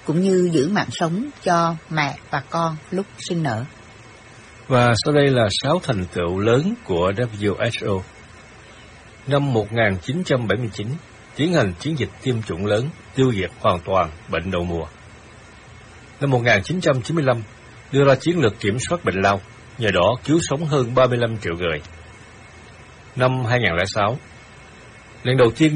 cũng như giữ mạng sống cho mẹ và con lúc sinh nở. Và sau đây là 6 thành tựu lớn của WHO. Năm 1979, tiến hành chiến dịch tiêm chủng lớn, tiêu diệt hoàn toàn bệnh đậu mùa. Năm 1995, đưa ra chiến lược kiểm soát bệnh lao, nhờ đó cứu sống hơn 35 triệu người. Năm 2006, lần đầu tiên